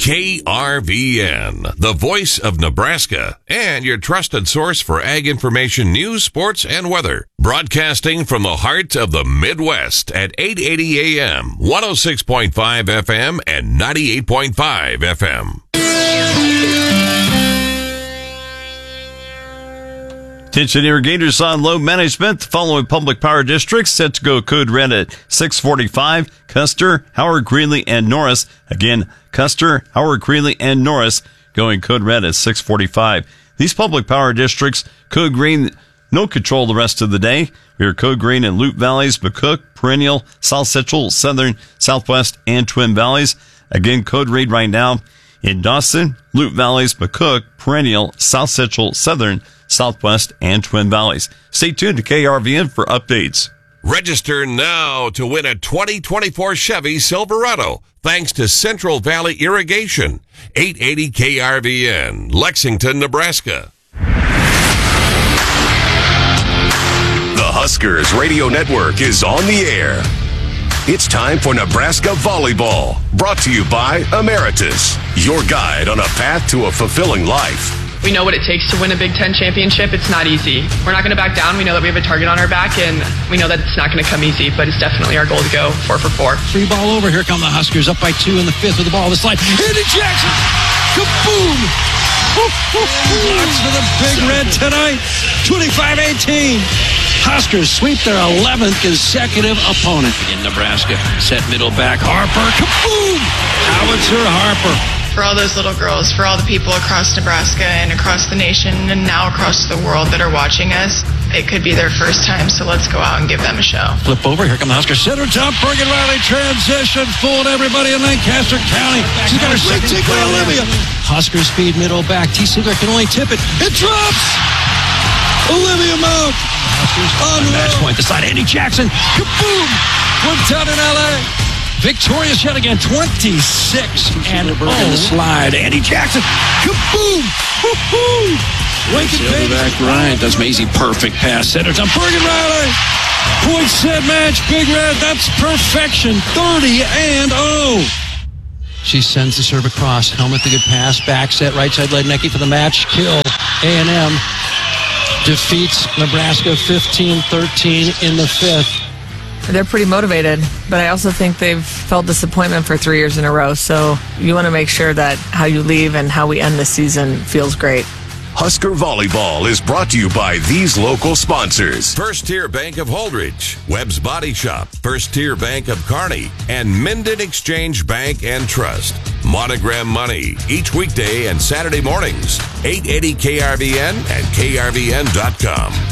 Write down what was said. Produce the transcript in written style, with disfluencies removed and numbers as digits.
KRVN, the voice of Nebraska, and your trusted source for ag information, news, sports, and weather. Broadcasting from the heart of the Midwest at 880 AM, 106.5 FM, and 98.5 FM. Attention irrigators on load management. The following public power districts set to go code red at 6:45. Custer, Howard, Greeley, and Norris. Again, Custer, Howard, Greeley, and Norris going code red at 6:45. These public power districts, code green, no control the rest of the day. We are code green in Loup Valleys, McCook, Perennial, South Central, Southern, Southwest, and Twin Valleys. Again, code red right now in Dawson, Loup Valleys, McCook, Perennial, South Central, Southern, Southwest, and Twin Valleys. Stay tuned to KRVN for updates. Register now to win a 2024 Chevy Silverado thanks to Central Valley Irrigation. 880 KRVN, Lexington, Nebraska. The Huskers Radio Network is on the air. It's time for Nebraska Volleyball, brought to you by Emeritus, your guide on a path to a fulfilling life. We know what it takes to win a Big Ten championship. It's not easy. We're not going to back down. We know that we have a target on our back, and we know that it's not going to come easy, but it's definitely our goal to go 4 for 4. Free ball over. Here come the Huskers up by 2 in the 5th with the ball on the slide. Andy Jackson! Kaboom! Blocks for the Big Red tonight. 25-18. Huskers sweep their 11th consecutive opponent. In Nebraska, set middle back. Harper, kaboom! Howitzer Harper. For all those little girls, for all the people across Nebraska and across the nation and now across the world that are watching us, it could be their first time, so let's go out and give them a show. Flip over. Here come the Huskers. Center top. Bergen Riley transition. Fooling everybody in Lancaster County. She's got her great take by Olivia. Husker speed middle back. T. Sigler can only tip it. It drops! Olivia Mount. On match point. The side. Andy Jackson. Kaboom! One down in L.A. Victorious yet again, 26 and in the slide. Andy Jackson, kaboom! Woo-hoo! Lincoln back Ryan does Maisie perfect pass. Center to Bergen Riley. Point set match, Big Red. That's perfection. 30-0. She sends the serve across. Helmet the good pass. Back set right side Lednicki for the match. Kill. A&M defeats Nebraska 15-13 in the 5th. They're pretty motivated, but I also think they've felt disappointment for 3 years in a row. So you want to make sure that how you leave and how we end the season feels great. Husker Volleyball is brought to you by these local sponsors. First Tier Bank of Holdridge, Webb's Body Shop, First Tier Bank of Kearney, and Minden Exchange Bank and Trust. Monogram Money, each weekday and Saturday mornings, 880 KRVN and KRVN.com.